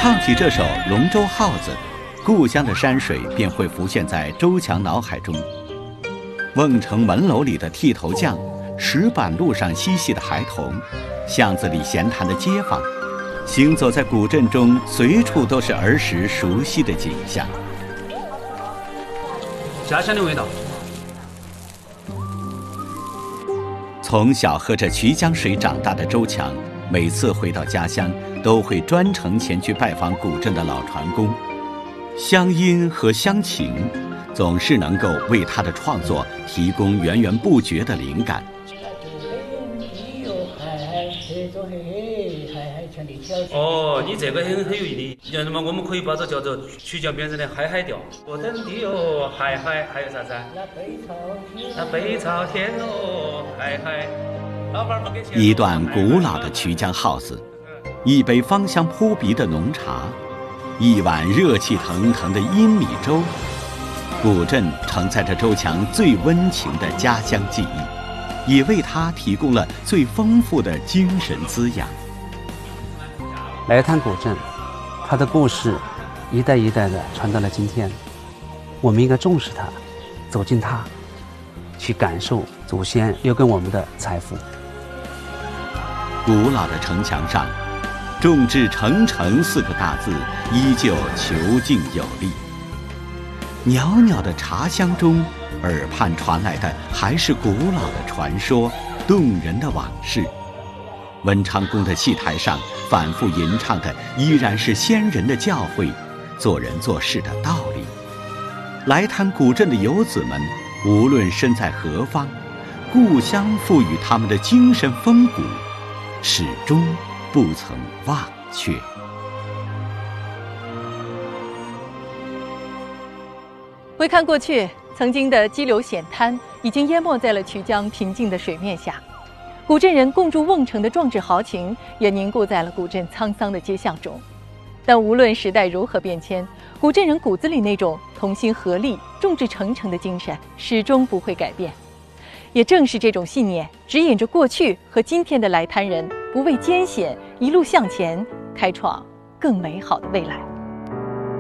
唱起这首《龙舟号子》，故乡的山水便会浮现在周强脑海中。瓮城门楼里的剃头匠，石板路上嬉戏的孩童，巷子里闲谈的街坊，行走在古镇中，随处都是儿时熟悉的景象。 家乡的味道。 从小喝着衢江水长大的周强，每次回到家乡，都会专程前去拜访古镇的老船工。乡音和乡情，总是能够为他的创作提供源源不绝的灵感。 哦，你这个很有意义。那么我们可以把这叫做衢江边上的嗨嗨调。我等的哦，嗨嗨，还有啥子？那北朝天哦，嗨嗨。老板不给钱。 一段古老的衢江号子，一杯芳香扑鼻的浓茶，一碗热气腾腾的阴米粥。古镇承载着周强最温情的家乡记忆，也为他提供了最丰富的精神滋养。 来滩古镇，它的故事一代一代的传到了今天，我们应该重视它，走进它，去感受祖先留给我们的财富。 古老的城墙上，众志成城4个大字依旧遒劲有力。袅袅的茶香中，耳畔传来的还是古老的传说，动人的往事。文昌宫的戏台上反复吟唱的依然是先人的教诲，做人做事的道理。来滩古镇的游子们，无论身在何方，故乡赋予他们的精神风骨，始终不曾忘却。 回看过去，曾经的激流险滩已经淹没在了衢江平静的水面下，古镇人共筑瓮城的壮志豪情也凝固在了古镇沧桑的街巷中。但无论时代如何变迁，古镇人骨子里那种同心合力、众志成城的精神始终不会改变。也正是这种信念，指引着过去和今天的来滩人不畏艰险，一路向前，开创更美好的未来。